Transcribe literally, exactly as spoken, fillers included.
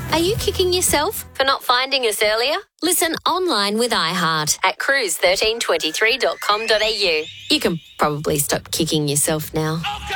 Are you kicking yourself for not finding us earlier? Listen online with iHeart at cruise one three two three dot com dot a u. You can probably stop kicking yourself now.